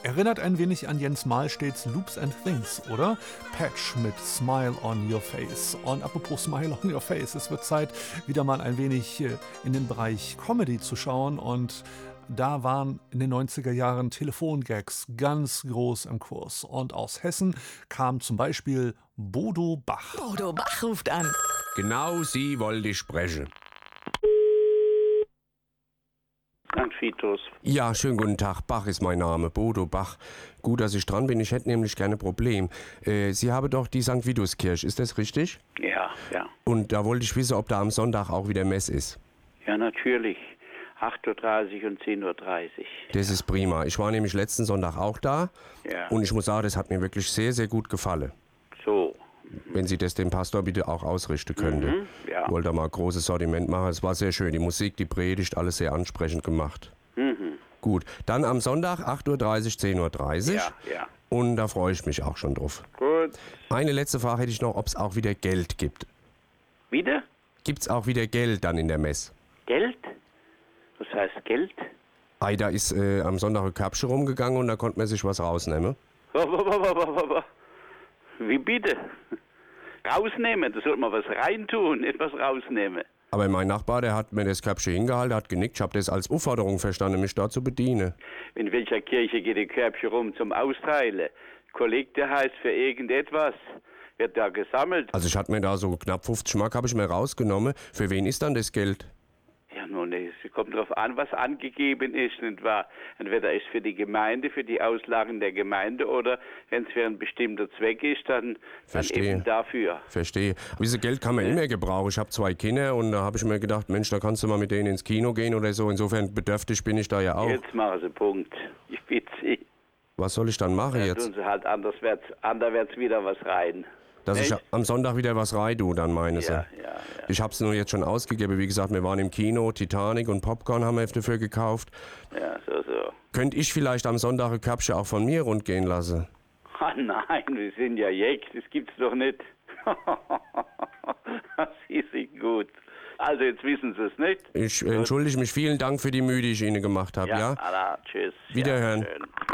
Erinnert ein wenig an Jens Mahlstedts Loops and Things, oder? Patch mit Smile on Your Face. Und apropos Smile on Your Face, es wird Zeit, wieder mal ein wenig in den Bereich Comedy zu schauen. Und da waren in den 90er Jahren Telefongags ganz groß im Kurs. Und aus Hessen kam zum Beispiel Bodo Bach. Bodo Bach ruft an. Genau Sie wollte ich sprechen. St. Vitus. Ja, schönen guten Tag. Bach ist mein Name, Bodo Bach. Gut, dass ich dran bin. Ich hätte nämlich gerne ein Problem. Sie haben doch die St. Vitus-Kirche, ist das richtig? Ja. Und da wollte ich wissen, ob da am Sonntag auch wieder Mess ist. Ja, natürlich. 8:30 Uhr und 10:30 Uhr. Das ist prima. Ich war nämlich letzten Sonntag auch da. Ja. Und ich muss sagen, das hat mir wirklich sehr, sehr gut gefallen. So. Wenn Sie das dem Pastor bitte auch ausrichten könnte. Ja. Ich wollte da mal ein großes Sortiment machen. Es war sehr schön. Die Musik, die Predigt, alles sehr ansprechend gemacht. Gut, dann am Sonntag 8:30 Uhr, 10:30 Uhr. Ja. Und da freue ich mich auch schon drauf. Gut. Eine letzte Frage hätte ich noch, ob es auch wieder Geld gibt. Wieder? Gibt es auch wieder Geld dann in der Mess? Geld? Was heißt Geld? Da ist am Sonntag ein Körbchen rumgegangen und da konnte man sich was rausnehmen. Wie bitte? Rausnehmen, da sollte man was reintun, nicht was rausnehmen. Aber mein Nachbar, der hat mir das Körbchen hingehalten, hat genickt. Ich habe das als Aufforderung verstanden, mich da zu bedienen. In welcher Kirche geht die Körbchen rum zum Austeilen? Kollekte heißt für irgendetwas. Wird da gesammelt. Also ich hatte mir da so knapp 50 Mark habe ich mir rausgenommen. Für wen ist dann das Geld? Ja, nun, es kommt darauf an, was angegeben ist, nicht wahr? Entweder ist für die Gemeinde, für die Auslagen der Gemeinde oder wenn es für ein bestimmter Zweck ist, dann eben dafür. Verstehe. Aber dieses Geld kann man immer gebrauchen. Ich habe 2 Kinder und da habe ich mir gedacht, Mensch, da kannst du mal mit denen ins Kino gehen oder so. Insofern bedürftig bin ich da ja auch. Jetzt machen Sie Punkt. Ich bitte Sie. Was soll ich dann machen Dann jetzt? tun Sie halt anderwärts wieder was rein. Dass ich am Sonntag wieder was reintue, dann meine Sie. Ja. Ich habe es nur jetzt schon ausgegeben. Wie gesagt, wir waren im Kino, Titanic und Popcorn haben wir dafür gekauft. Ja, so. Könnte ich vielleicht am Sonntag ein Körbchen auch von mir rund gehen lassen? Ah nein, wir sind ja Jäck, das gibt's doch nicht. Sie sind gut. Also jetzt wissen Sie es nicht. Ich entschuldige mich. Vielen Dank für die Mühe, die ich Ihnen gemacht habe. Ja? Allah, tschüss. Wiederhören. Ja, schön.